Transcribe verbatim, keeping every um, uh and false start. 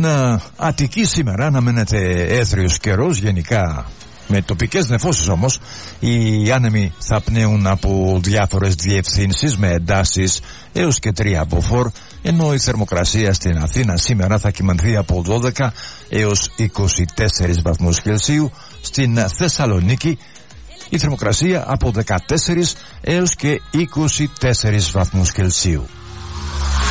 Στην Αττική σήμερα αναμένεται έθριος καιρός, γενικά με τοπικές νεφώσεις όμως. Οι άνεμοι θα πνέουν από διάφορες διευθύνσεις με εντάσεις έως και τρία μποφόρ, ενώ η θερμοκρασία στην Αθήνα σήμερα θα κυμανθεί από δώδεκα έως είκοσι τέσσερις βαθμούς Κελσίου. Στην Θεσσαλονίκη η θερμοκρασία από δεκατέσσερις έως και είκοσι τέσσερις βαθμούς Κελσίου.